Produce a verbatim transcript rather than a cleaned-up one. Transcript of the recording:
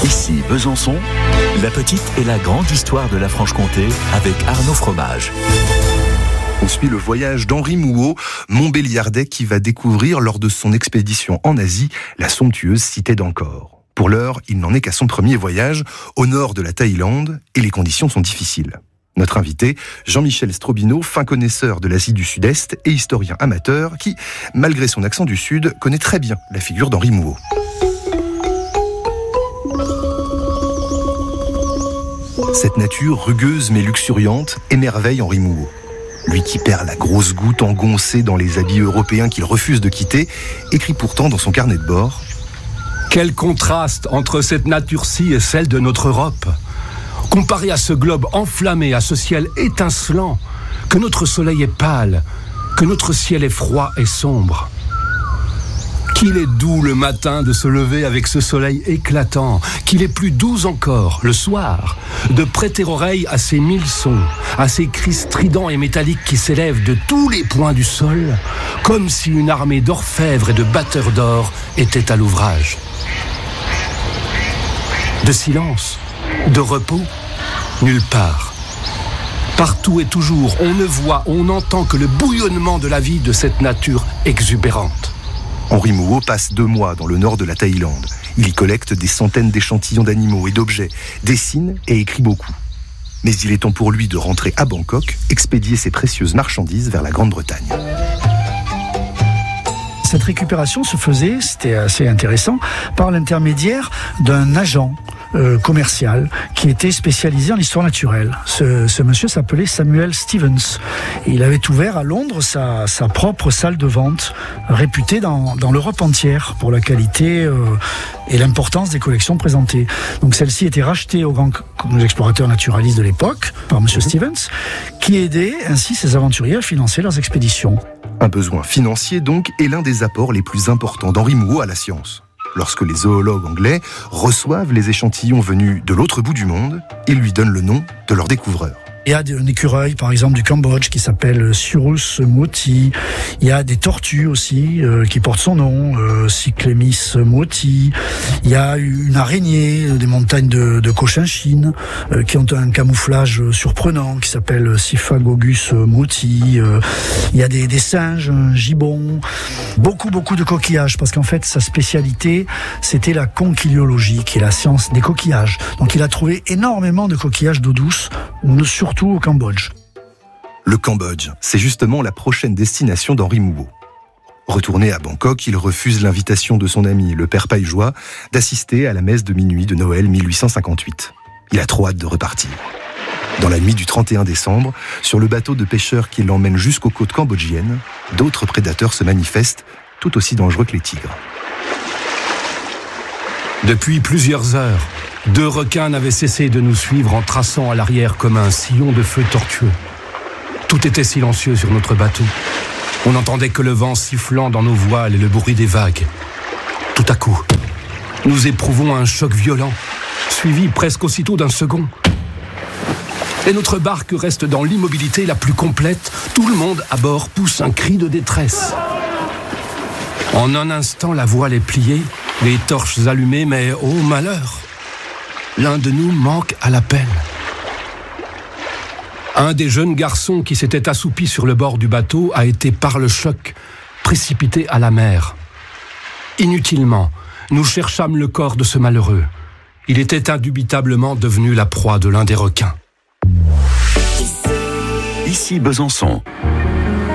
Ici Besançon, la petite et la grande histoire de la Franche-Comté avec Arnaud Fromage. On suit le voyage d'Henri Mouhot, Montbéliardais, qui va découvrir lors de son expédition en Asie la somptueuse cité d'Angkor. Pour l'heure, il n'en est qu'à son premier voyage, au nord de la Thaïlande, et les conditions sont difficiles. Notre invité, Jean-Michel Strobino, fin connaisseur de l'Asie du Sud-Est et historien amateur, qui, malgré son accent du Sud, connaît très bien la figure d'Henri Mouhot. Cette nature rugueuse mais luxuriante émerveille Henri Mouhot. Lui qui perd la grosse goutte engoncée dans les habits européens qu'il refuse de quitter, écrit pourtant dans son carnet de bord « Quel contraste entre cette nature-ci et celle de notre Europe ! Comparé à ce globe enflammé, à ce ciel étincelant, que notre soleil est pâle, que notre ciel est froid et sombre. Qu'il est doux le matin de se lever avec ce soleil éclatant, qu'il est plus doux encore le soir, de prêter oreille à ces mille sons, à ces cris stridents et métalliques qui s'élèvent de tous les points du sol, comme si une armée d'orfèvres et de batteurs d'or était à l'ouvrage. De silence, de repos, nulle part. Partout et toujours, on ne voit, on n'entend que le bouillonnement de la vie de cette nature exubérante. Henri Mouhot passe deux mois dans le nord de la Thaïlande. Il y collecte des centaines d'échantillons d'animaux et d'objets, dessine et écrit beaucoup. Mais il est temps pour lui de rentrer à Bangkok, expédier ses précieuses marchandises vers la Grande-Bretagne. Cette récupération se faisait, c'était assez intéressant, par l'intermédiaire d'un agent euh, commercial qui était spécialisé en histoire naturelle. Ce, ce monsieur s'appelait Samuel Stevens. Il avait ouvert à Londres sa, sa propre salle de vente, réputée dans, dans l'Europe entière pour la qualité euh, et l'importance des collections présentées. Donc celle-ci était rachetée aux grands explorateurs naturalistes de l'époque par monsieur Stevens, qui aidait ainsi ses aventuriers à financer leurs expéditions. Un besoin financier donc est l'un des apports les plus importants d'Henri Mouhot à la science. Lorsque les zoologues anglais reçoivent les échantillons venus de l'autre bout du monde, ils lui donnent le nom de leur découvreur. Il y a un écureuil, par exemple, du Cambodge qui s'appelle Cyrus moti. Il y a des tortues aussi euh, qui portent son nom, euh, Cyclémis moti. Il y a une araignée des montagnes de, de Cochinchine euh, qui ont un camouflage surprenant qui s'appelle Siphagogus moti. Euh, il y a des, des singes, un gibbon, beaucoup beaucoup de coquillages parce qu'en fait sa spécialité c'était la conchiliologie, qui est la science des coquillages. Donc il a trouvé énormément de coquillages d'eau douce, surtout au Cambodge. Le Cambodge, c'est justement la prochaine destination d'Henri Mouhot. Retourné à Bangkok, il refuse l'invitation de son ami, le père Paillejoie, d'assister à la messe de minuit de Noël mille huit cent cinquante-huit. Il a trop hâte de repartir. Dans la nuit du trente et un décembre, sur le bateau de pêcheurs qui l'emmène jusqu'aux côtes cambodgiennes, d'autres prédateurs se manifestent, tout aussi dangereux que les tigres. Depuis plusieurs heures, deux requins n'avaient cessé de nous suivre en traçant à l'arrière comme un sillon de feu tortueux. Tout était silencieux sur notre bateau. On n'entendait que le vent sifflant dans nos voiles et le bruit des vagues. Tout à coup, nous éprouvons un choc violent, suivi presque aussitôt d'un second. Et notre barque reste dans l'immobilité la plus complète. Tout le monde à bord pousse un cri de détresse. En un instant, la voile est pliée, les torches allumées, mais oh malheur! L'un de nous manque à l'appel. Un des jeunes garçons qui s'était assoupi sur le bord du bateau a été par le choc précipité à la mer. Inutilement, nous cherchâmes le corps de ce malheureux. Il était indubitablement devenu la proie de l'un des requins. Ici Besançon,